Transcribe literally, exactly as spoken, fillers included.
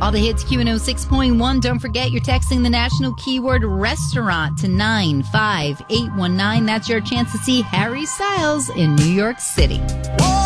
All the hits Q one oh six point one. Don't forget you're texting the national keyword restaurant to nine five eight one nine. That's your chance to see Harry Styles in New York City. Whoa!